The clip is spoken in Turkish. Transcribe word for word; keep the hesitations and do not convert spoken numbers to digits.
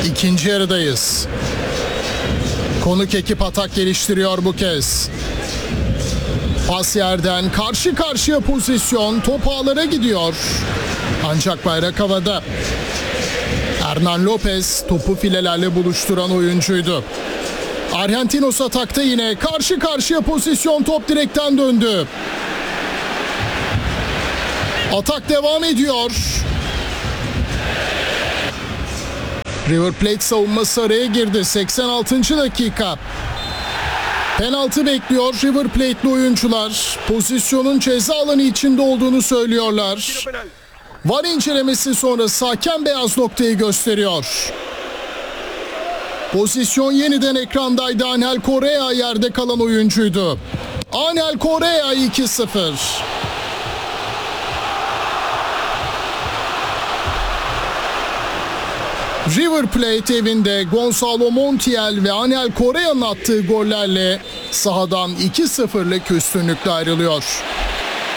İkinci yarıdayız. Konuk ekip atak geliştiriyor bu kez. Pas yerden karşı karşıya pozisyon, top ağlara gidiyor. Ancak bayrak havada. Hernan Lopez topu filelerle buluşturan oyuncuydu. Argentinos atakta yine karşı karşıya pozisyon, top direkten döndü. Atak devam ediyor. River Plate savunması araya girdi. seksen altıncı dakika. Penaltı bekliyor River Plate'li oyuncular. Pozisyonun ceza alanı içinde olduğunu söylüyorlar. V A R incelemesi sonrası hakem beyaz noktayı gösteriyor. Pozisyon yeniden ekrandaydı. Angel Correa yerde kalan oyuncuydu. Angel Correa iki sıfır. River Plate evinde Gonzalo Montiel ve Angel Correa'nın attığı gollerle sahadan iki sıfırlık üstünlükle ayrılıyor.